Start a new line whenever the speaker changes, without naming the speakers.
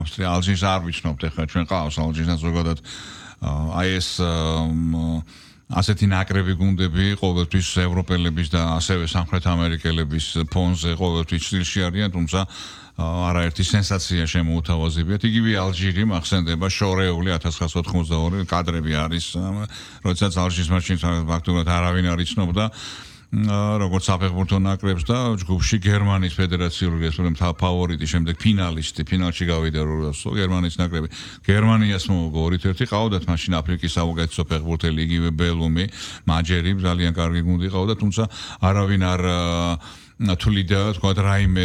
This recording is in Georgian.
ალჟირს არ ვიცნობთ ახლა ჩვენ ყავს ალჟირსთან ზოგადად აი ეს ასეთი ნაკრები გუნდები ყოველთვის ევროპელების და ასევე სამხრეთ ამერიკელების ფონზე ყოველთვის ცდილში არიან, თუმცა არაერთი სენსაცია შემოუთავაზებიათ. იგივე ალჟირი მახსენდება შორეული 1992 კადრები არის, როდესაც ალჟირის მატჩს ფაქტობრივად არავინ არ იცნობდა. როგორც საფეხბურთო ნაკრებს და ჯგუფში გერმანიის ფედერაციული რესპუბლიკის ფავორიტი, შემდეგ ფინალისტი, ფინალში გავიდა როდესაც გერმანიის ნაკრები. გერმანიას მოუგო 2-1 ყავდათ მაშინ აფრიკის საუკეთესო ფეხბურთელი იგივე ბელუმი, მაჯერი ძალიან კარგი გუნდი ყავდა, თუმცა არავინ არ თვლიდა თქვა რაიმე